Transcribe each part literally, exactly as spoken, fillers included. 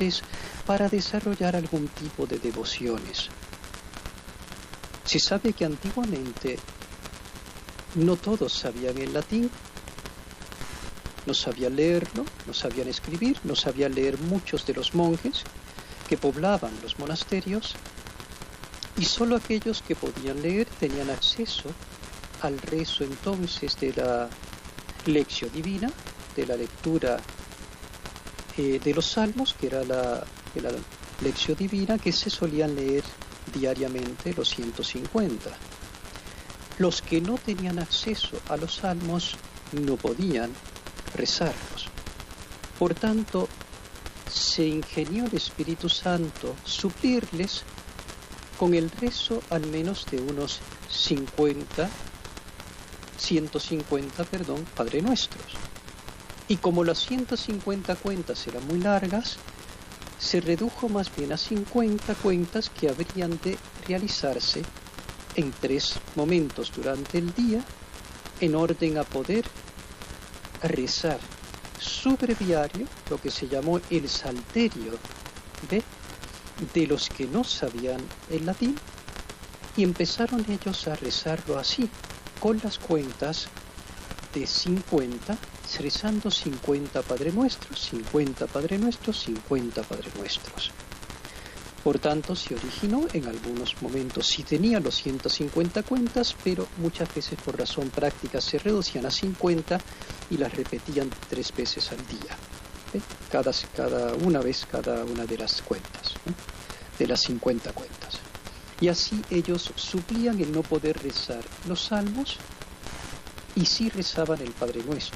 mujeres para desarrollar algún tipo de devociones. Se sabe que antiguamente no todos sabían el latín, no sabían leerlo, no sabían escribir, no sabían leer muchos de los monjes que poblaban los monasterios, y solo aquellos que podían leer tenían acceso al rezo entonces de la lección divina, de la lectura eh, de los salmos, que era la, de la lección divina que se solían leer diariamente, los ciento cincuenta. Los que no tenían acceso a los salmos no podían rezarlos. Por tanto, se ingenió el Espíritu Santo suplirles con el rezo al menos de unos cincuenta, ciento cincuenta, perdón, Padre Nuestros. Y como las ciento cincuenta cuentas eran muy largas, se redujo más bien a cincuenta cuentas que habrían de realizarse en tres momentos durante el día, en orden a poder rezar su breviario, lo que se llamó el Salterio, ¿ve?, de los que no sabían el latín, y empezaron ellos a rezarlo así, con las cuentas de cincuenta, rezando cincuenta Padre Nuestros, cincuenta Padre Nuestros, cincuenta Padre Nuestros. Por tanto, se originó en algunos momentos, sí tenía los ciento cincuenta cuentas, pero muchas veces por razón práctica se reducían a cincuenta y las repetían tres veces al día, ¿eh? cada, cada una vez cada una de las cuentas, ¿eh? de las cincuenta cuentas. Y así ellos suplían el no poder rezar los salmos y sí rezaban el Padre Nuestro.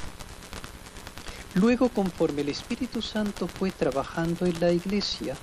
Luego, conforme el Espíritu Santo fue trabajando en la Iglesia,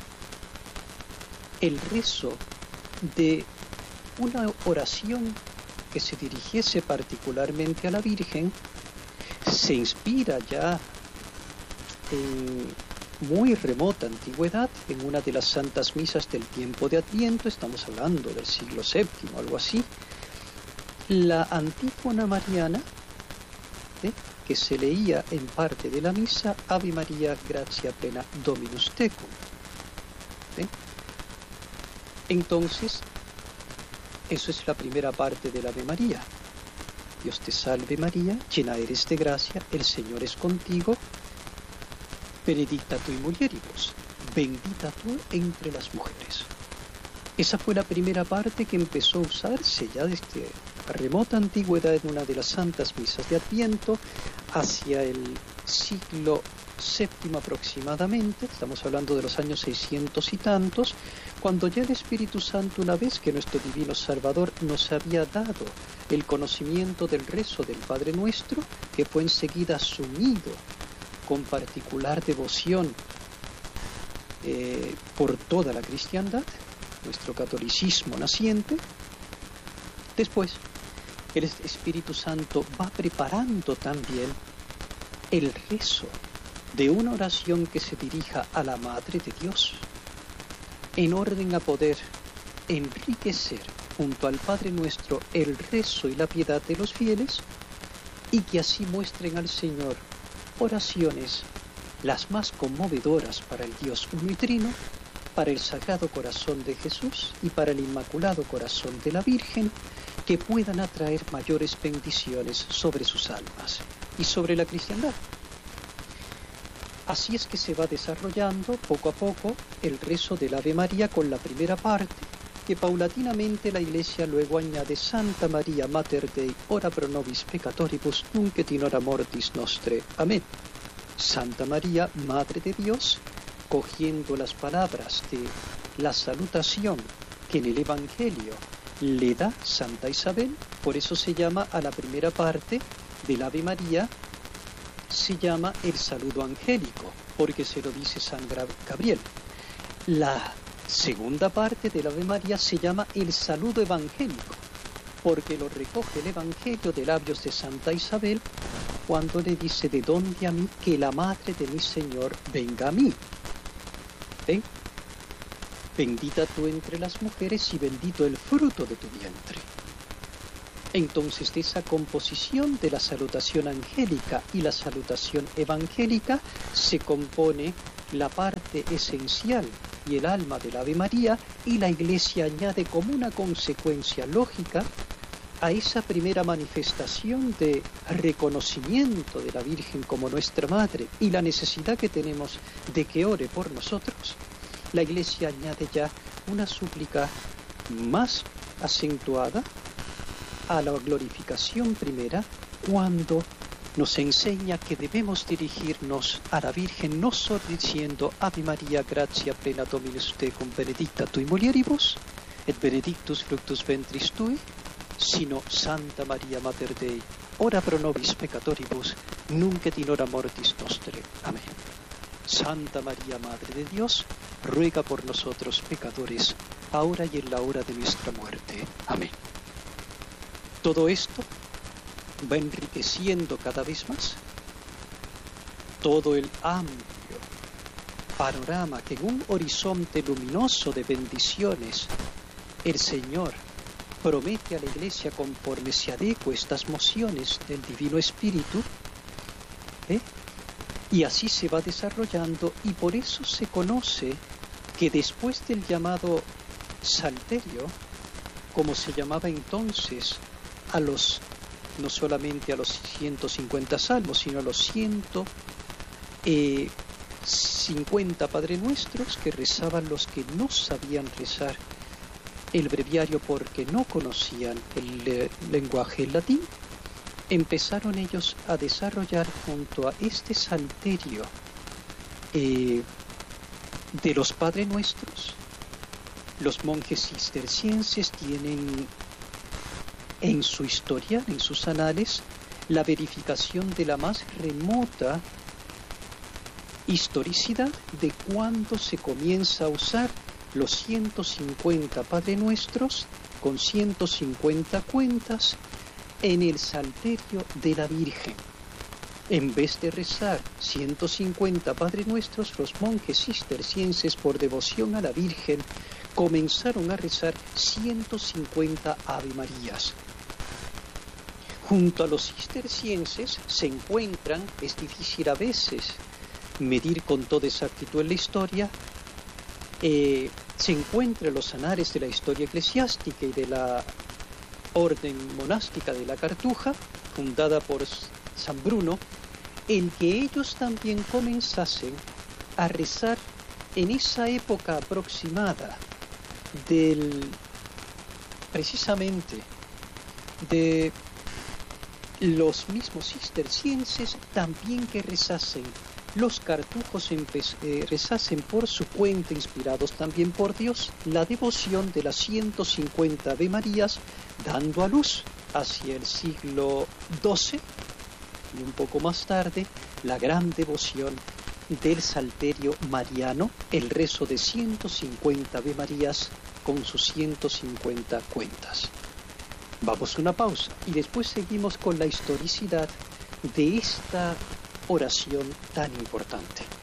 el rezo de una oración que se dirigiese particularmente a la Virgen se inspira ya en muy remota antigüedad, en una de las santas misas del tiempo de Adviento, estamos hablando del siglo séptimo, algo así, la antífona mariana, ¿eh?, que se leía en parte de la misa, Ave María, gratia plena, Dominus tecum. ¿eh? Entonces, eso es la primera parte del Ave María. Dios te salve María, llena eres de gracia, el Señor es contigo, benedicta tui mulieribus, bendita tú entre las mujeres. Esa fue la primera parte que empezó a usarse ya desde remota antigüedad en una de las santas misas de Adviento, hacia el siglo séptimo aproximadamente, estamos hablando de los años seiscientos y tantos, cuando ya el Espíritu Santo, una vez que nuestro Divino Salvador nos había dado el conocimiento del rezo del Padre Nuestro, que fue enseguida asumido con particular devoción eh, por toda la cristiandad, nuestro catolicismo naciente, después el Espíritu Santo va preparando también el rezo de una oración que se dirija a la Madre de Dios, en orden a poder enriquecer junto al Padre Nuestro el rezo y la piedad de los fieles, y que así muestren al Señor oraciones las más conmovedoras para el Dios uno y trino, para el Sagrado Corazón de Jesús y para el Inmaculado Corazón de la Virgen, que puedan atraer mayores bendiciones sobre sus almas y sobre la cristiandad. Así es que se va desarrollando poco a poco el rezo del Ave María con la primera parte, que paulatinamente la Iglesia luego añade Santa María Mater Dei, ora pro nobis peccatoribus, nunc et in hora mortis nostre. Amén. Santa María, Madre de Dios, cogiendo las palabras de la salutación que en el Evangelio le da Santa Isabel, por eso se llama a la primera parte del Ave María, se llama el saludo angélico, porque se lo dice San Gabriel. La segunda parte del Ave María se llama el saludo evangélico, porque lo recoge el Evangelio de labios de Santa Isabel, cuando le dice: de dónde a mí que la madre de mi Señor venga a mí. ¿Ven? Bendita tú entre las mujeres y bendito el fruto de tu vientre. Entonces, de esa composición de la salutación angélica y la salutación evangélica se compone la parte esencial y el alma del Ave María, y la Iglesia añade como una consecuencia lógica a esa primera manifestación de reconocimiento de la Virgen como nuestra Madre y la necesidad que tenemos de que ore por nosotros, la Iglesia añade ya una súplica más acentuada a la glorificación primera, cuando nos enseña que debemos dirigirnos a la Virgen no solo diciendo Ave María, gratia plena Dominus tecum, benedicta tui mulieribus, et benedictus fructus ventris tui, sino Santa María Mater Dei, ora pro nobis peccatoribus, nunc et in hora mortis nostre. Amén. Santa María, Madre de Dios, ruega por nosotros pecadores, ahora y en la hora de nuestra muerte. Amén. Todo esto va enriqueciendo cada vez más todo el amplio panorama que en un horizonte luminoso de bendiciones el Señor promete a la Iglesia conforme se adecue estas mociones del Divino Espíritu, ¿eh? Y así se va desarrollando, y por eso se conoce que después del llamado Salterio, como se llamaba entonces a los, no solamente a los ciento cincuenta salmos, sino a los ciento cincuenta Padre Nuestros que rezaban los que no sabían rezar el breviario porque no conocían el eh, lenguaje en latín, empezaron ellos a desarrollar junto a este salterio eh, de los Padre Nuestros. Los monjes cistercienses tienen en su historia, en sus anales, la verificación de la más remota historicidad de cuando se comienza a usar los ciento cincuenta Padre Nuestros con ciento cincuenta cuentas en el salterio de la Virgen. En vez de rezar ciento cincuenta Padre Nuestros, los monjes cistercienses, por devoción a la Virgen, comenzaron a rezar ciento cincuenta Ave Marías. Junto a los cistercienses se encuentran, es difícil a veces medir con toda exactitud en la historia, eh, se encuentran los anales de la historia eclesiástica y de la orden monástica de la Cartuja, fundada por San Bruno, en que ellos también comenzasen a rezar en esa época aproximada del, precisamente, de los mismos cistercienses, también que rezasen los cartujos, eh, rezasen por su cuenta, inspirados también por Dios, la devoción de las ciento cincuenta Ave Marías, dando a luz hacia el siglo doce y un poco más tarde la gran devoción del salterio mariano, el rezo de ciento cincuenta Ave Marías con sus ciento cincuenta cuentas. Vamos a una pausa y después seguimos con la historicidad de esta oración tan importante.